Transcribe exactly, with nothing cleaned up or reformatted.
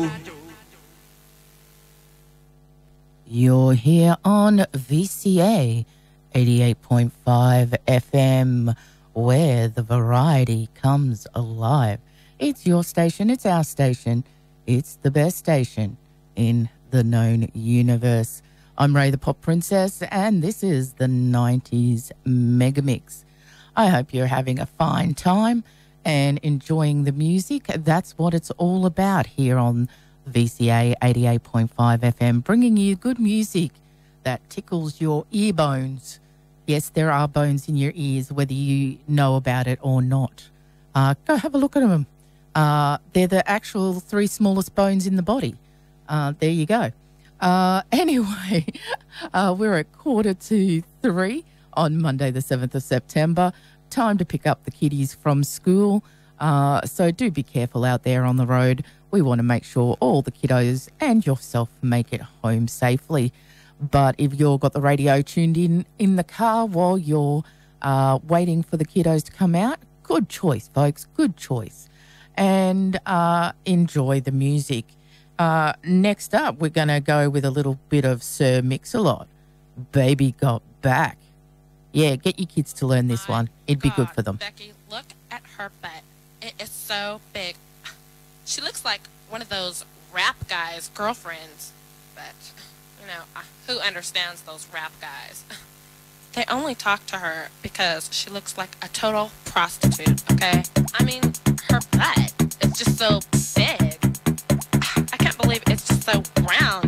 You're here on V C A eighty-eight point five F M, where the variety comes alive. It's your station, it's our station, it's the best station in the known universe. I'm Ray the Pop Princess, and this is the nineties Megamix. I hope you're having a fine time and enjoying the music. That's what it's all about here on V C A eighty-eight point five F M, bringing you good music that tickles your ear bones. Yes, there are bones in your ears, whether you know about it or not. Uh, go have a look at them. Uh, they're the actual three smallest bones in the body. Uh, there you go. Uh, anyway, uh, we're at quarter to three on Monday the seventh of September. Time to pick up the kiddies from school. Uh, so do be careful out there on the road. We want to make sure all the kiddos and yourself make it home safely. But if you've got the radio tuned in in the car while you're uh, waiting for the kiddos to come out, good choice, folks, good choice. And uh, enjoy the music. Uh, next up, we're going to go with a little bit of Sir Mix-a-Lot. Baby Got Back. Yeah, get your kids to learn this My one. It'd be God, good for them. Becky, look at her butt. It is so big. She looks like one of those rap guys' girlfriends, but, you know, uh, who understands those rap guys? They only talk to her because she looks like a total prostitute, okay? I mean, her butt is just so big. I can't believe it's just so round.